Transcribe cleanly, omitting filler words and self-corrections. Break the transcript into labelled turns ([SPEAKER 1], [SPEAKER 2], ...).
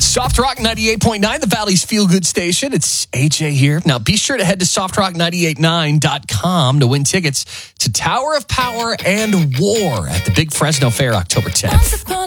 [SPEAKER 1] Soft Rock 98.9, the Valley's feel-good station. It's AJ here. Now, be sure to head to softrock989.com to win tickets to Tower of Power and War at the Big Fresno Fair October 10th.